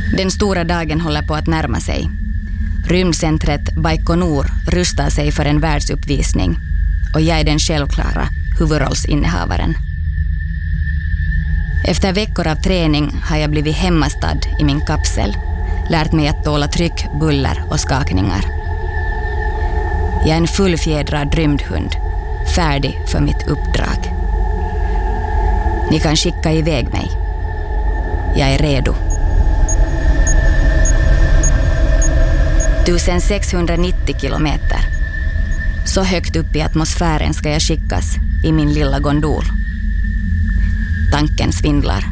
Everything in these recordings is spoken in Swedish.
Den stora dagen håller på att närma sig. Rymdcentret Baikonur rustar sig för en världsuppvisning och jag är den självklara huvudrollsinnehavaren. Efter veckor av träning har jag blivit hemmastad i min kapsel, lärt mig att tåla tryck, buller och skakningar. Jag är en fullfjädrad rymdhund, färdig för mitt uppdrag. Ni kan skicka iväg mig. Jag är redo. 1690 kilometer. Så högt upp i atmosfären ska jag skickas i min lilla gondol. Tanken svindlar.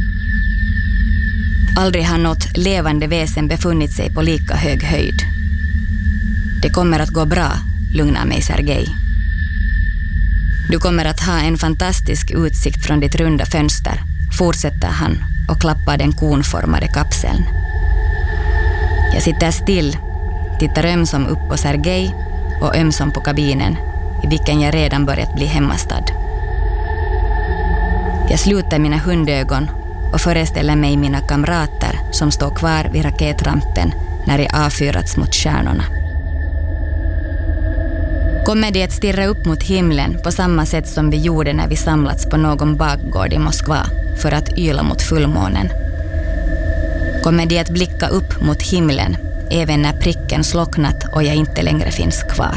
Aldrig har något levande väsen befunnit sig på lika hög höjd. Det kommer att gå bra, lugnar mig Sergej. Du kommer att ha en fantastisk utsikt från ditt runda fönster, fortsätter han och klappar den konformade kapseln. Jag sitter still, tittar ömsom upp på Sergej och ömsom på kabinen i vilken jag redan börjat bli hemmastad. Jag sluter mina hundögon och föreställer mig mina kamrater som står kvar vid raketrampen när jag avfyrats mot stjärnorna. Kommer de att stirra upp mot himlen på samma sätt som vi gjorde när vi samlats på någon bakgård i Moskva för att yla mot fullmånen? Kommer de att blicka upp mot himlen även när pricken slocknat och jag inte längre finns kvar?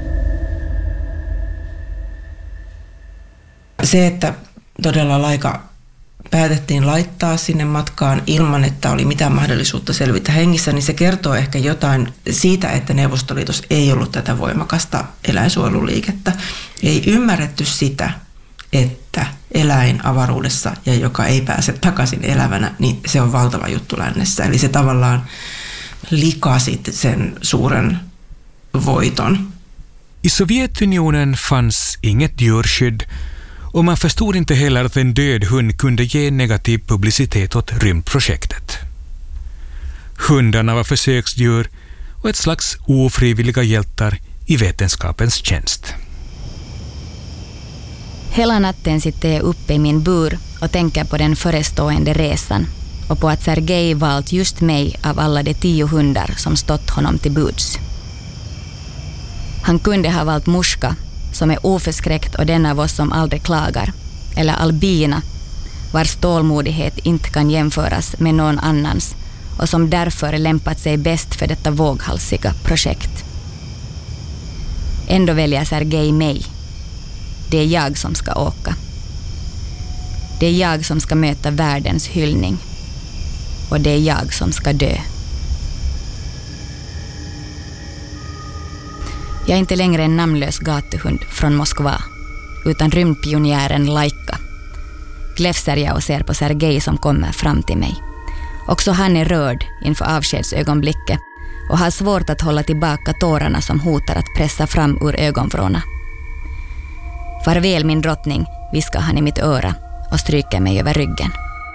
Se, että todella laika päätettiin laittaa sinne matkaan ilman, että oli mitään mahdollisuutta selvitä hengissä, niin se kertoo ehkä jotain siitä, että Neuvostoliitossa ei ollut tätä voimakasta eläinsuojeluliikettä. Ei ymmärretty sitä, että eläin avaruudessa ja joka ei pääse takaisin elävänä, niin se on valtava juttu lännessä. Eli se tavallaan likasi sen suuren voiton. I Sovjetunionen fanns inget djurskydd och man förstod inte heller att en död hund kunde ge negativ publicitet åt rymdprojektet. Hundarna var försöksdjur och ett slags ofrivilliga hjältar i vetenskapens tjänst. Hela natten sitter jag uppe i min bur och tänker på den förestående resan och på att Sergej valt just mig av alla de 10 hundar som stått honom till buds. Han kunde ha valt Muska, som är oförskräckt och den av oss som aldrig klagar, eller Albina, vars tålmodighet inte kan jämföras med någon annans och som därför lämpat sig bäst för detta våghalsiga projekt. Ändå väljer Sergej mig. Det är jag som ska åka. Det är jag som ska möta världens hyllning. Och det är jag som ska dö. Jag är inte längre en namnlös gatuhund från Moskva, utan rymdpionjären Laika. Gläfser jag och ser på Sergej som kommer fram till mig. Också han är rörd inför avskedsögonblicket och har svårt att hålla tillbaka tårarna som hotar att pressa fram ur ögonvråna. Farväl min drottning, viskar han i mitt öra och stryker mig över ryggen.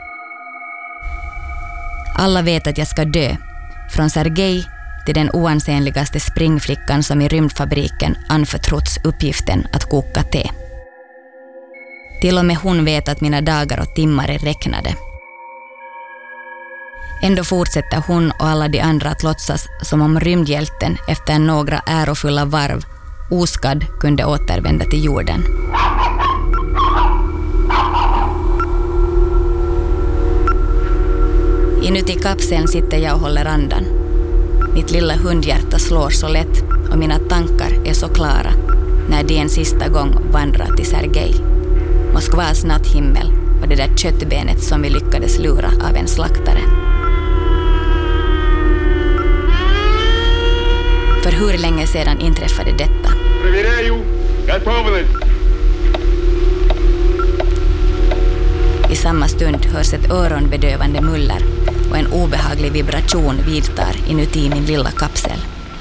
Alla vet att jag ska dö, från Sergej till den oansenligaste springflickan som i rymdfabriken anförtrotts uppgiften att koka te. Till och med hon vet att mina dagar och timmar är räknade. Ändå fortsätter hon och alla de andra att låtsas som om rymdhjälten efter några ärofulla varv oskadd kunde återvända till jorden. Inuti kapseln sitter jag och håller andan. Mitt lilla hundhjärta slår så lätt och mina tankar är så klara när de en sista gång vandrar till Sergej. Moskvas natthimmel och det där köttbenet som vi lyckades lura av en slaktare. För hur länge sedan inträffade detta? I samma stund hörs ett öronbedövande muller och en obehaglig vibration vidtar inuti min lilla kapsel.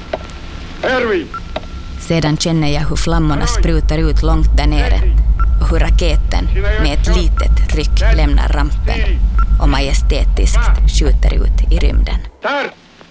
Sedan känner jag hur flammorna sprutar ut långt där nere och hur raketen med ett litet ryck lämnar rampen och majestätiskt skjuter ut i rymden.